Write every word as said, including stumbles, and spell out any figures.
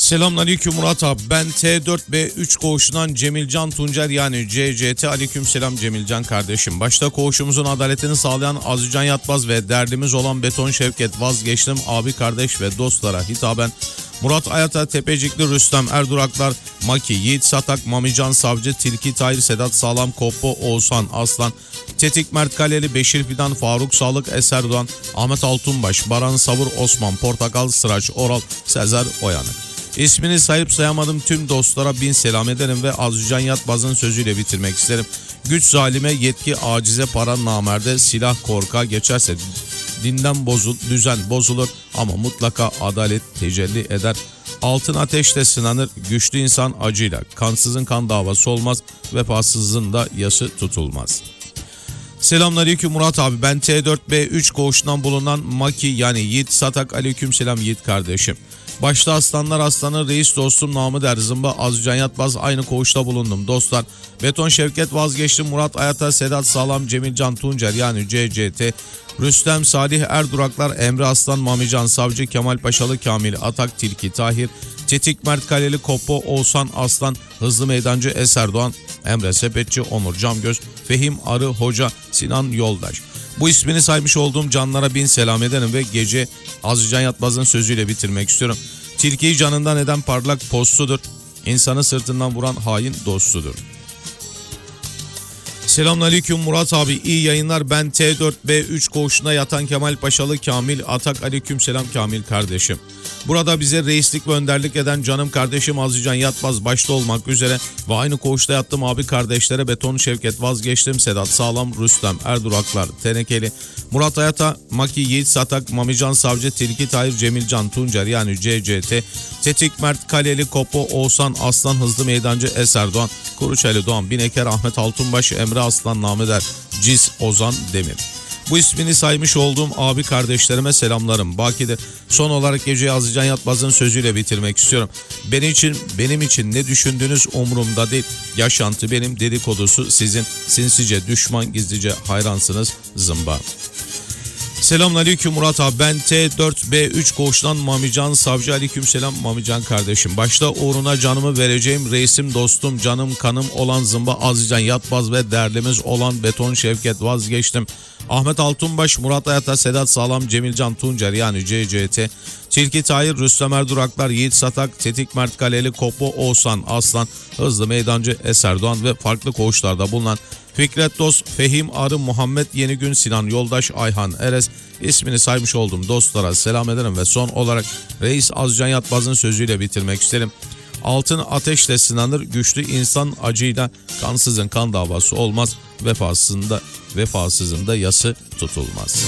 Selamünaleyküm Murat abi. Ben T dört B üç koğuşundan Cemilcan Tuncer yani C C T. Aleykümselam Cemilcan kardeşim. Başta koğuşumuzun adaletini sağlayan Azizcan Yatmaz ve derdimiz olan Beton Şevket Vazgeçtim abi kardeş ve dostlara hitaben Murat Ayata, Tepecikli Rüstem, Erduraklar, Maki, Yiğit Satak, Mamican Savcı, Tilki Tahir, Sedat Sağlam, Koppo, Oğuzhan Aslan, Tetik Mert Kaleli, Beşir Fidan, Faruk Sağlık, Eser Doğan, Ahmet Altunbaş, Baran Savur, Osman, Portakal, Sıraç, Oral, Sezer Oyanık. İsmini sayıp sayamadım tüm dostlara bin selam ederim ve Azizcan Yatmaz'ın sözüyle bitirmek isterim. Güç zalime, yetki acize, para namerde, silah korka geçerse dinden bozul, düzen bozulur ama mutlaka adalet tecelli eder. Altın ateşle sınanır, güçlü insan acıyla, kansızın kan davası olmaz, vefasızın da yası tutulmaz. Selamünaleyküm Murat abi. Ben T dört B üç koğuşundan bulunan Maki yani Yiğit Satak. Aleykümselam Yiğit kardeşim. Başta aslanlar aslanı, reis dostum namı der zımba Azizcan Yatmaz, aynı koğuşta bulundum dostlar. Beton Şevket Vazgeçtim, Murat Ayata, Sedat Sağlam, Cemilcan Tuncer yani C C T, Rüstem Salih, Erduraklar, Emre Aslan, Mamican Savcı, Kemal Paşalı, Kamil Atak, Tilki Tahir, Tetik Mert Kaleli, Koppo, Oğuzhan Aslan, Hızlı Meydancı, Eser Doğan, Emre Sepetçi, Onur Camgöz, Fehim Arı Hoca, Sinan Yoldaş. Bu ismini saymış olduğum canlara bin selam ederim ve gece Azizcan Yatmaz'ın sözüyle bitirmek istiyorum. Tilkiyi canından eden parlak postudur. İnsanı sırtından vuran hain dostudur. Selamünaleyküm Murat abi, iyi yayınlar. Ben T dört B üç koğuşuna yatan Kemal Paşalı, Kamil Atak. Aleykümselam Kamil kardeşim. Burada bize reislik ve önderlik eden canım kardeşim Azizcan Yatmaz başta olmak üzere ve aynı koğuşta yattım abi kardeşlere Beton Şevket Vazgeçtim, Sedat Sağlam, Rüstem, Erduraklar, Tenekeli, Murat Ayata, Maki, Yiğit Satak, Mamican Savcı, Tilki Tahir, Cemilcan Tuncer yani C C T, Tetik Mert Kaleli, Koppo, Oğuzhan Aslan, Hızlı Meydancı, Eser Doğan, Kuruçeli Doğan, Bineker, Ahmet Altunbaş, Emre Aslan, Nameder, Cis, Ozan Demir. Bu ismini saymış olduğum abi kardeşlerime selamlarım. Bakidir. Son olarak geceyi Azizcan Yatmaz'ın sözüyle bitirmek istiyorum. Benim için, benim için ne düşündüğünüz umurumda değil. Yaşantı benim, dedikodusu sizin. Sinsice düşman, gizlice hayransınız zımba. Selamünaleyküm Murat abi. Ben T dört B üç koğuştan Mamican Savcı. Aleykümselam Mamican kardeşim. Başta uğruna canımı vereceğim reisim, dostum, canım, kanım olan zımba Azizcan Yatmaz ve derdimiz olan Beton Şevket Vazgeçtim, Ahmet Altunbaş, Murat Ayata, Sedat Sağlam, Cemilcan Tuncer yani C C T, Tilki Tahir, Rüstem Erduraklar, Yiğit Satak, Tetik Mert Kaleli, Koppo, Oğuzhan Aslan, Hızlı Meydancı, Eser Doğan ve farklı koğuşlarda bulunan Fikret Dost, Fehim Arı, Muhammed Yenigün, Sinan Yoldaş, Ayhan Erez, ismini saymış olduğum dostlara selam ederim ve son olarak Reis Azizcan Yatmaz'ın sözüyle bitirmek isterim. Altın ateşle sınanır, güçlü insan acıyla, kansızın kan davası olmaz, vefasızın da, vefasızın da yası tutulmaz.